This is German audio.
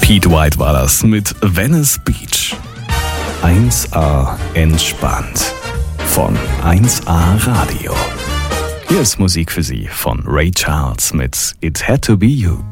Pete White war das mit Venice Beach. 1A entspannt von 1A Radio. Hier ist Musik für Sie von Ray Charles mit It Had to Be You.